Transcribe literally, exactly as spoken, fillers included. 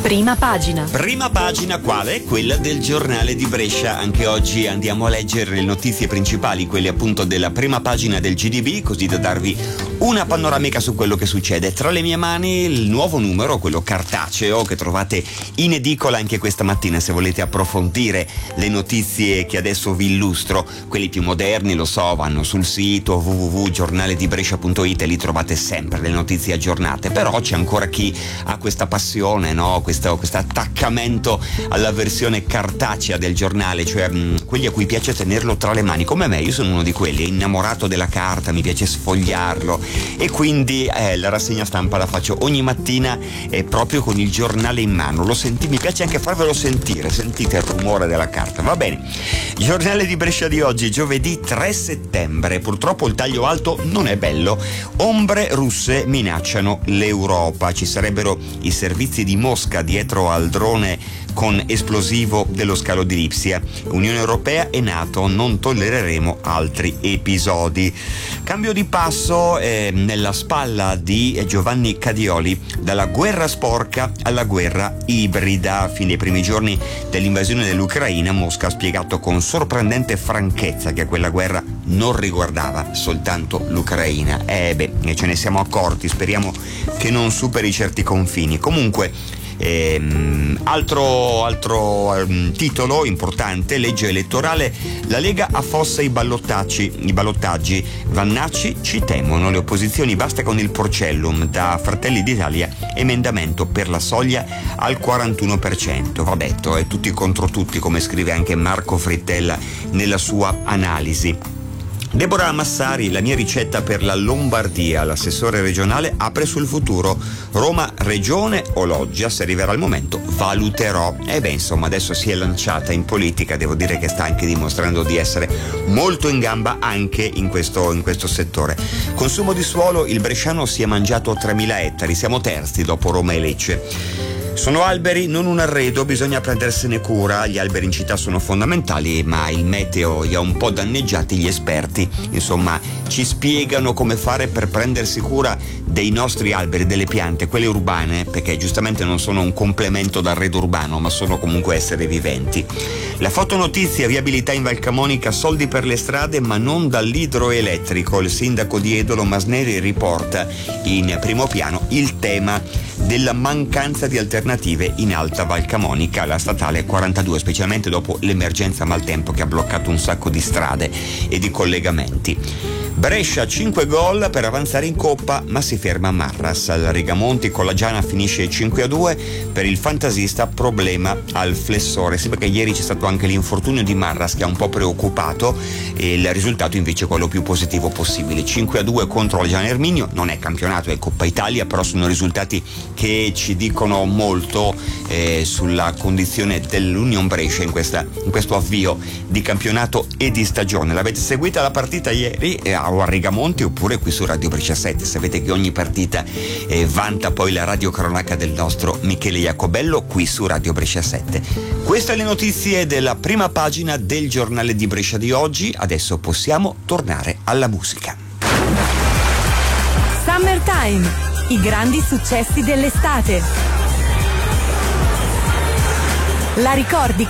Prima pagina. Prima pagina quale? Quella del giornale di Brescia. Anche oggi andiamo a leggere le notizie principali, quelle appunto della prima pagina del G D B, così da darvi una panoramica su quello che succede. Tra le mie mani il nuovo numero, quello cartaceo, che trovate in edicola anche questa mattina se volete approfondire le notizie che adesso vi illustro. Quelli più moderni, lo so, vanno sul sito w w w punto giornale di brescia punto it e lì trovate sempre le notizie aggiornate. Però c'è ancora chi ha questa passione, no? Questo attaccamento alla versione cartacea del giornale, cioè mh, quelli a cui piace tenerlo tra le mani, come me. Io sono uno di quelli, innamorato della carta, mi piace sfogliarlo e quindi eh, la rassegna stampa la faccio ogni mattina eh, proprio con il giornale in mano. Lo senti, mi piace anche farvelo sentire, sentite il rumore della carta. Va bene, giornale di Brescia di oggi, giovedì tre settembre. Purtroppo il taglio alto non è bello. Ombre russe minacciano l'Europa. Ci sarebbero i servizi di Mosca dietro al drone con esplosivo dello scalo di Lipsia. Unione Europea e NATO, non tollereremo altri episodi. Cambio di passo eh, nella spalla di Giovanni Cadioli, dalla guerra sporca alla guerra ibrida. Fin dai primi giorni dell'invasione dell'Ucraina, Mosca ha spiegato con sorprendente franchezza che quella guerra non riguardava soltanto l'Ucraina. Eh beh, ce ne siamo accorti, speriamo che non superi certi confini. Comunque, Ehm, altro, altro ehm, titolo importante, legge elettorale, la Lega affossa i ballottaggi, i ballottaggi. Vannacci, ci temono le opposizioni, basta con il Porcellum. Da Fratelli d'Italia, emendamento per la soglia al quarantuno per cento. Va detto, è tutti contro tutti, come scrive anche Marco Frittella nella sua analisi. Deborah Massari, la mia ricetta per la Lombardia. L'assessore regionale apre sul futuro. Roma, regione o loggia? Se arriverà il momento, valuterò. E beh, insomma, adesso si è lanciata in politica. Devo dire che sta anche dimostrando di essere molto in gamba anche in questo, in questo settore. Consumo di suolo, il bresciano si è mangiato tremila ettari. Siamo terzi dopo Roma e Lecce. Sono alberi, non un arredo, bisogna prendersene cura. Gli alberi in città sono fondamentali, ma il meteo li ha un po' danneggiati gli esperti. Insomma, ci spiegano come fare per prendersi cura dei nostri alberi, delle piante, quelle urbane, perché giustamente non sono un complemento d'arredo urbano, ma sono comunque esseri viventi. La fotonotizia, viabilità in Val Camonica, soldi per le strade, ma non dall'idroelettrico. Il sindaco di Edolo Masneri riporta in primo piano il tema della mancanza di alternative in Alta Val Camonica, la statale quarantadue, specialmente dopo l'emergenza maltempo che ha bloccato un sacco di strade e di collegamenti. Brescia cinque gol per avanzare in Coppa, ma si ferma a Marras. Al Rigamonti con la Giana finisce cinque a due, per il fantasista problema al flessore. Sembra che ieri c'è stato anche l'infortunio di Marras che ha un po' preoccupato, e il risultato invece è quello più positivo possibile. cinque a due contro la Giana Erminio, non è campionato, è Coppa Italia, però sono risultati che ci dicono molto eh, sulla condizione dell'Union Brescia in, questa, in questo avvio di campionato e di stagione. L'avete seguita la partita ieri eh, a Rigamonti oppure qui su Radio Brescia sette? Sapete che ogni partita eh, vanta poi la radiocronaca del nostro Michele Iacobello qui su Radio Brescia sette. Queste le notizie della prima pagina del giornale di Brescia di oggi. Adesso possiamo tornare alla musica. Summertime, i grandi successi dell'estate. La ricordi